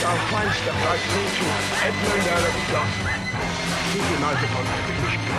our fine stuff like St. Edmund Earl of Gloucester. Keep United on